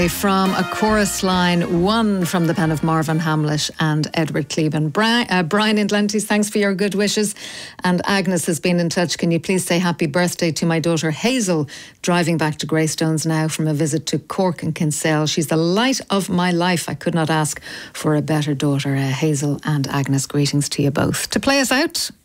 From a chorus line, one from the pen of Marvin Hamlet and Edward Cleban. Brian in Glenties, thanks for your good wishes. And Agnes has been in touch. Can you please say happy birthday to my daughter Hazel, driving back to Greystones now from a visit to Cork and Kinsale. She's the light of my life. I could not ask for a better daughter. Hazel and Agnes, greetings to you both. To play us out,